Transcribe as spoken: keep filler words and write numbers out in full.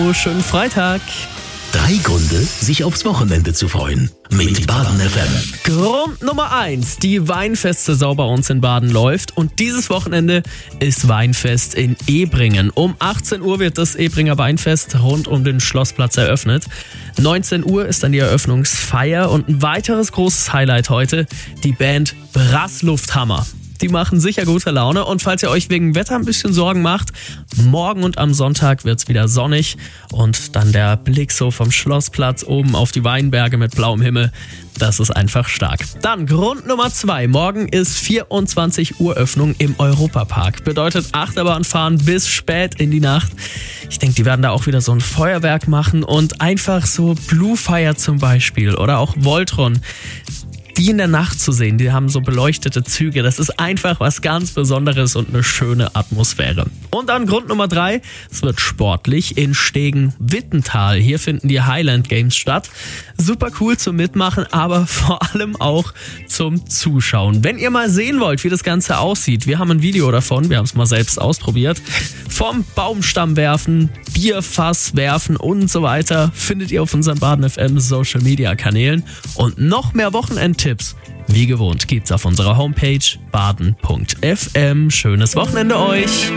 Hallo, schönen Freitag. Drei Gründe, sich aufs Wochenende zu freuen. Mit Baden F M. Grund Nummer eins. Die Weinfest-Saison bei uns in Baden läuft. Und dieses Wochenende ist Weinfest in Ebringen. Um achtzehn Uhr wird das Ebringer Weinfest rund um den Schlossplatz eröffnet. neunzehn Uhr ist dann die Eröffnungsfeier. Und ein weiteres großes Highlight heute, die Band Brasslufthammer. Die machen sicher gute Laune, und falls ihr euch wegen Wetter ein bisschen Sorgen macht, morgen und am Sonntag wird's wieder sonnig und dann der Blick so vom Schlossplatz oben auf die Weinberge mit blauem Himmel, das ist einfach stark. Dann Grund Nummer zwei, morgen ist vierundzwanzig Uhr Öffnung im Europapark. Bedeutet Achterbahnfahren bis spät in die Nacht. Ich denke, die werden da auch wieder so ein Feuerwerk machen und einfach so Blue Fire zum Beispiel oder auch Voltron. Die in der Nacht zu sehen, die haben so beleuchtete Züge. Das ist einfach was ganz Besonderes und eine schöne Atmosphäre. Und dann Grund Nummer drei, es wird sportlich in Stegen-Wittental. Hier finden die Highland Games statt. Super cool zum Mitmachen, aber vor allem auch zum Zuschauen. Wenn ihr mal sehen wollt, wie das Ganze aussieht, wir haben ein Video davon, wir haben es mal selbst ausprobiert. Vom Baumstamm werfen, Bierfass werfen und so weiter findet ihr auf unseren Baden F M Social Media Kanälen. Und noch mehr Wochenendtipps, wie gewohnt, gibt's auf unserer Homepage baden punkt f m. Schönes Wochenende euch!